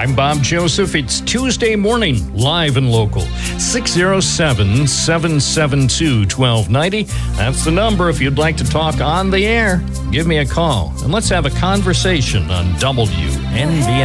I'm Bob Joseph. It's Tuesday morning, live and local. 607-772-1290. That's the number if you'd like to talk on the air. Give me a call, and let's have a conversation on WNBF.